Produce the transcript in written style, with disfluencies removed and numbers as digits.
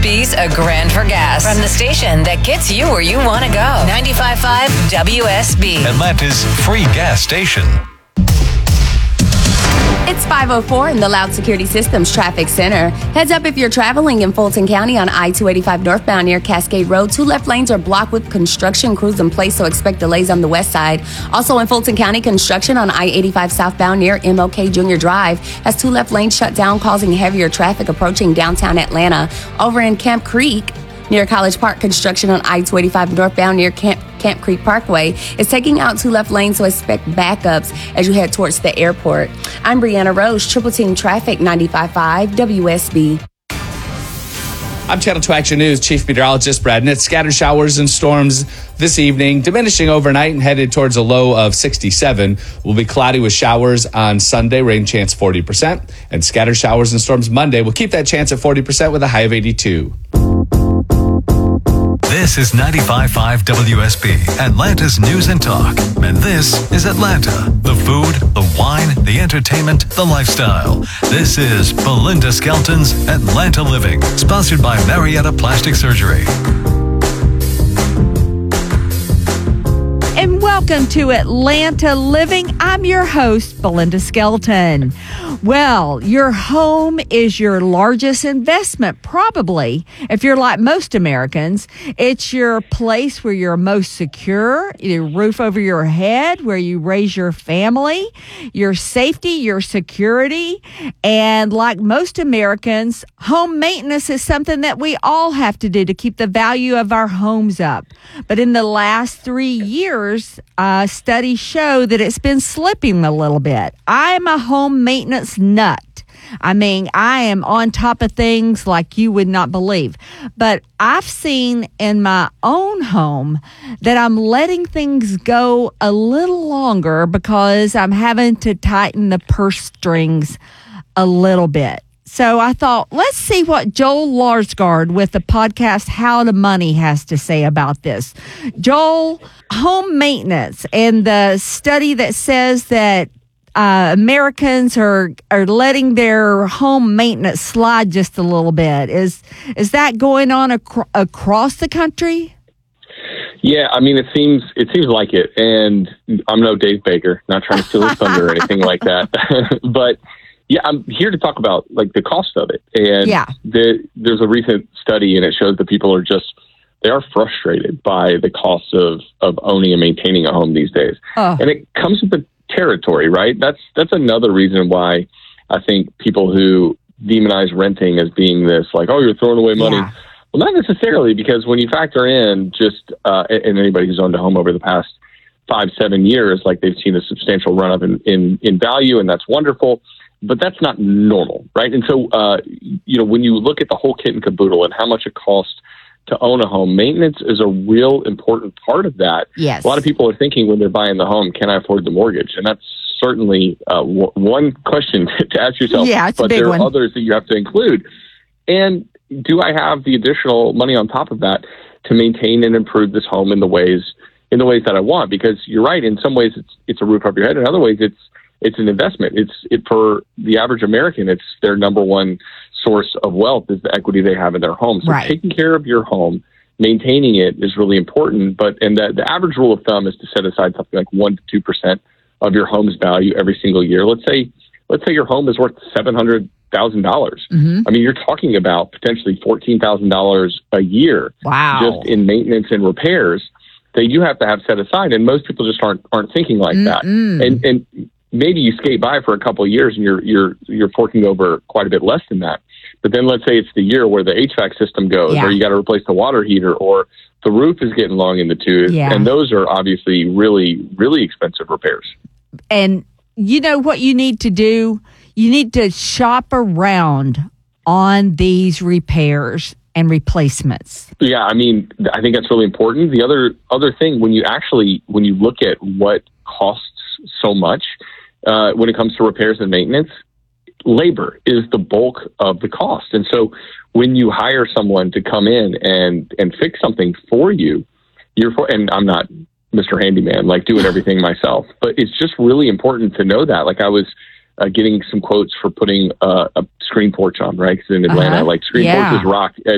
WSB's A Grand for Gas from the station that gets you where you want to go. 95.5 WSB. Atlanta's free gas station. It's 5:04 in the Loud Security Systems Traffic Center. Heads up if you're traveling in Fulton County on I-285 northbound near Cascade Road. 2 left lanes are blocked with construction crews in place, so expect delays on the west side. Also in Fulton County, construction on I-85 southbound near MLK Junior Drive has 2 left lanes shut down, causing heavier traffic approaching downtown Atlanta. Over in Camp Creek, near College Park, construction on I-285 northbound near Camp Creek Parkway is taking out 2 left lanes, so expect backups as you head towards the airport. I'm Brianna Rose, Triple Team Traffic, 95.5 WSB. I'm Channel 2 Action News Chief Meteorologist Brad Nitz. Scattered showers and storms this evening, diminishing overnight and headed towards a low of 67. Will be cloudy with showers on Sunday, rain chance 40%, and scattered showers and storms Monday. We'll keep that chance at 40% with a high of 82. This is 95.5 WSB, Atlanta's News and Talk. And this is Atlanta. The food, the wine, the entertainment, the lifestyle. This is Belinda Skelton's Atlanta Living, sponsored by Marietta Plastic Surgery. And welcome to Atlanta Living. I'm your host, Belinda Skelton. Well, your home is your largest investment, probably. If you're like most Americans, it's your place where you're most secure, your roof over your head, where you raise your family, your safety, your security. And like most Americans, home maintenance is something that we all have to do to keep the value of our homes up. But in the last 3 years, studies show that it's been slipping a little bit. I'm a home maintenance nut. I mean, I am on top of things like you would not believe. But I've seen in my own home that I'm letting things go a little longer because I'm having to tighten the purse strings a little bit. So I thought, let's see what Joel Larsgaard with the podcast How to Money has to say about this. Joel, home maintenance and the study that says that Americans are letting their home maintenance slide just a little bit. Is that going on across the country? Yeah, I mean, it seems like it. And I'm no Dave Baker, not trying to steal his thunder or anything like that. But yeah, I'm here to talk about like the cost of it. And there's a recent study, and it shows that people they are frustrated by the cost of owning and maintaining a home these days. And it comes with the territory, right? That's another reason why I think people who demonize renting as being this like, oh, you're throwing away money. Yeah. Well, not necessarily, because when you factor in just and anybody who's owned a home over the past 5-7 years, like they've seen a substantial run up in value, and that's wonderful. But that's not normal, right? And so, when you look at the whole kit and caboodle and how much it costs to own a home, maintenance is a real important part of that. Yes. A lot of people are thinking when they're buying the home, can I afford the mortgage? And that's certainly one question to ask yourself. Yeah, it's a big one. But there are others that you have to include. And do I have the additional money on top of that to maintain and improve this home in the ways that I want? Because you're right, in some ways it's a roof over your head. In other ways, it's an investment. For the average American, it's their number one source of wealth is the equity they have in their home. So taking care of your home, maintaining it is really important. And the average rule of thumb is to set aside something like 1% to 2% of your home's value every single year. Let's say your home is worth $700,000. Mm-hmm. I mean, you're talking about potentially $14,000 a year just in maintenance and repairs that you have to have set aside. And most people just aren't thinking like that. And maybe you skate by for a couple of years and you're forking over quite a bit less than that. But then let's say it's the year where the HVAC system goes, or you got to replace the water heater, or the roof is getting long in the tooth. Yeah. And those are obviously really, really expensive repairs. And you know what you need to do? You need to shop around on these repairs and replacements. Yeah, I mean, I think that's really important. The other thing, when you look at what costs so much when it comes to repairs and maintenance, labor is the bulk of the cost. And so when you hire someone to come in and fix something for you, and I'm not Mr. Handyman, like doing everything myself, but it's just really important to know that. Like I was getting some quotes for putting a screen porch on, right? Because in Atlanta, like screen porches rock.